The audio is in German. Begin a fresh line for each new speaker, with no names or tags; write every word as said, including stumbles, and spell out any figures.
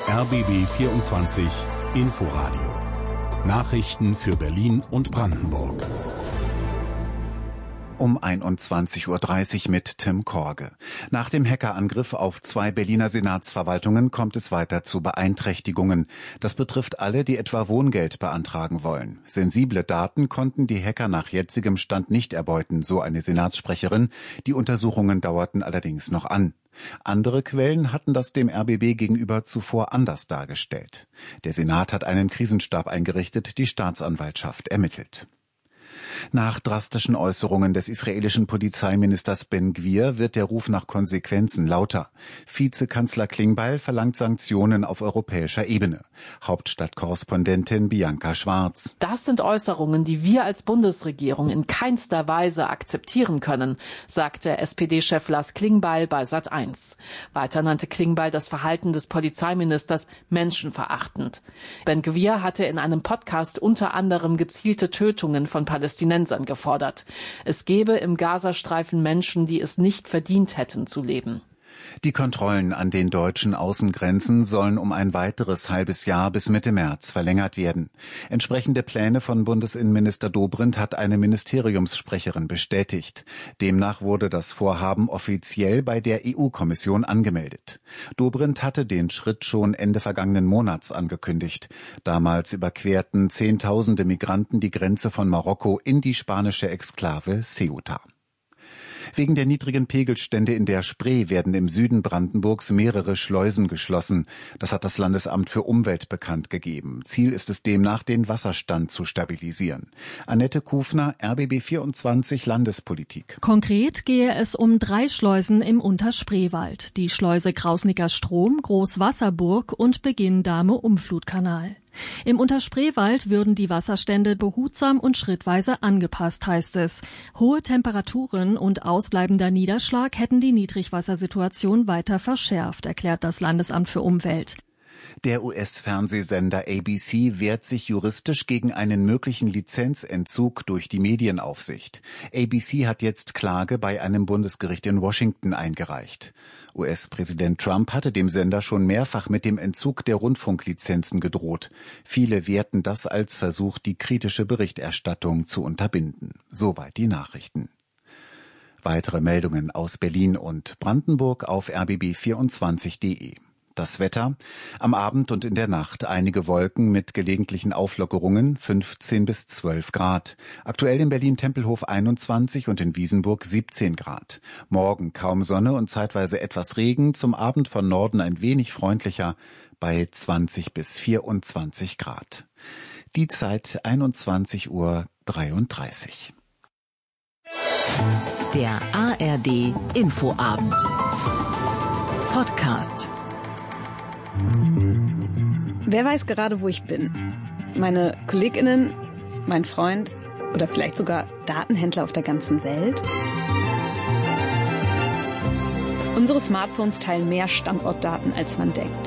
R B B vierundzwanzig Inforadio. Nachrichten für Berlin und Brandenburg.
Um einundzwanzig Uhr dreißig mit Tim Korge. Nach dem Hackerangriff auf zwei Berliner Senatsverwaltungen kommt es weiter zu Beeinträchtigungen. Das betrifft alle, die etwa Wohngeld beantragen wollen. Sensible Daten konnten die Hacker nach jetzigem Stand nicht erbeuten, so eine Senatssprecherin. Die Untersuchungen dauerten allerdings noch an. Andere Quellen hatten das dem R B B gegenüber zuvor anders dargestellt. Der Senat hat einen Krisenstab eingerichtet, die Staatsanwaltschaft ermittelt. Nach drastischen Äußerungen des israelischen Polizeiministers Ben-Gvir wird der Ruf nach Konsequenzen lauter. Vizekanzler Klingbeil verlangt Sanktionen auf europäischer Ebene. Hauptstadtkorrespondentin Bianca Schwarz.
Das sind Äußerungen, die wir als Bundesregierung in keinster Weise akzeptieren können, sagte S P D-Chef Lars Klingbeil bei Sat eins. Weiter nannte Klingbeil das Verhalten des Polizeiministers menschenverachtend. Ben-Gvir hatte in einem Podcast unter anderem gezielte Tötungen von Palästinensern gefordert. Es gebe im Gazastreifen Menschen, die es nicht verdient hätten zu leben.
Die Kontrollen an den deutschen Außengrenzen sollen um ein weiteres halbes Jahr bis Mitte März verlängert werden. Entsprechende Pläne von Bundesinnenminister Dobrindt hat eine Ministeriumssprecherin bestätigt. Demnach wurde das Vorhaben offiziell bei der E U-Kommission angemeldet. Dobrindt hatte den Schritt schon Ende vergangenen Monats angekündigt. Damals überquerten Zehntausende Migranten die Grenze von Marokko in die spanische Exklave Ceuta. Wegen der niedrigen Pegelstände in der Spree werden im Süden Brandenburgs mehrere Schleusen geschlossen. Das hat das Landesamt für Umwelt bekannt gegeben. Ziel ist es demnach, den Wasserstand zu stabilisieren. Annette Kufner, R B B vierundzwanzig Landespolitik.
Konkret gehe es um drei Schleusen im Unterspreewald. Die Schleuse Krausnicker Strom, Großwasserburg und Beginn-Dahme-Umflutkanal. Im Unterspreewald würden die Wasserstände behutsam und schrittweise angepasst, heißt es. Hohe Temperaturen und ausbleibender Niederschlag hätten die Niedrigwassersituation weiter verschärft, erklärt das Landesamt für Umwelt.
Der U S-Fernsehsender A B C wehrt sich juristisch gegen einen möglichen Lizenzentzug durch die Medienaufsicht. A B C hat jetzt Klage bei einem Bundesgericht in Washington eingereicht. U S-Präsident Trump hatte dem Sender schon mehrfach mit dem Entzug der Rundfunklizenzen gedroht. Viele werten das als Versuch, die kritische Berichterstattung zu unterbinden. Soweit die Nachrichten. Weitere Meldungen aus Berlin und Brandenburg auf r b b vierundzwanzig punkt de. Das Wetter: Am Abend und in der Nacht einige Wolken mit gelegentlichen Auflockerungen, fünfzehn bis zwölf Grad. Aktuell in Berlin-Tempelhof einundzwanzig und in Wiesenburg siebzehn Grad. Morgen kaum Sonne und zeitweise etwas Regen, zum Abend von Norden ein wenig freundlicher bei zwanzig bis vierundzwanzig Grad. Die Zeit einundzwanzig Uhr dreiunddreißig.
Der A R D Infoabend Podcast.
Wer weiß gerade, wo ich bin? Meine KollegInnen, mein Freund oder vielleicht sogar Datenhändler auf der ganzen Welt? Unsere Smartphones teilen mehr Standortdaten, als man denkt.